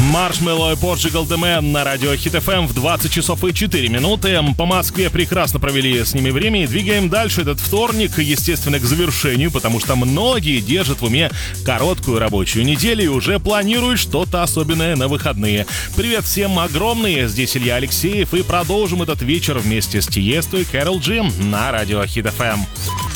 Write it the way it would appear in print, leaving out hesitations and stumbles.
Marshmello и Portugal The Man на радио Hit FM в 20 часов и 4 минуты. По Москве прекрасно провели с ними время и двигаем дальше этот вторник, естественно, к завершению, потому что многие держат в уме короткую рабочую неделю и уже планируют что-то особенное на выходные. Привет всем огромный, здесь Илья Алексеев, и продолжим этот вечер вместе с Тиесто и Кэрол Джи на радио Hit FM.